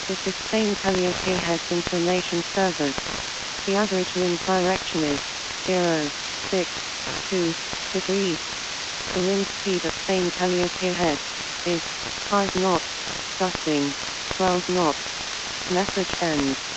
This is Spain Calliope Heads Information Service. The average wind direction is 062 degrees. The wind speed at Spain Calliope Head is 5 knots, gusting 12 knots. Message ends.